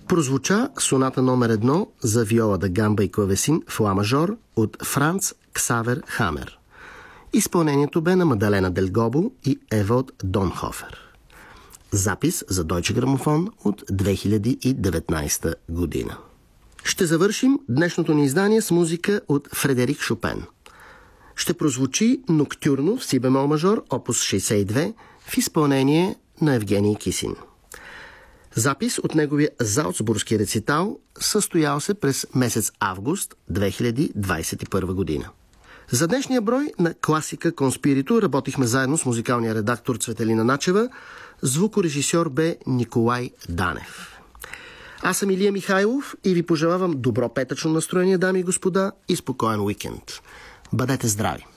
Прозвуча соната номер 1 за виола да гамба и клавесин в ла мажор от Франц Ксавер Хамер. Изпълнението бе на Мадалена Дел Гобо и Евалд Донхофер. Запис за Deutsche Grammophon от 2019 година. Ще завършим днешното ни издание с музика от Фредерик Шопен. Ще прозвучи ноктюрно в си бемол мажор, опус 62, в изпълнение на Евгений Кисин. Запис от неговия Залцбургски рецитал, състоял се през месец август 2021 година. За днешния брой на Класика Конспирито работихме заедно с музикалния редактор Цветелина Начева, звукорежисьор бе Николай Данев. Аз съм Илия Михайлов и ви пожелавам добро петъчно настроение, дами и господа, и спокоен уикенд. Бъдете здрави!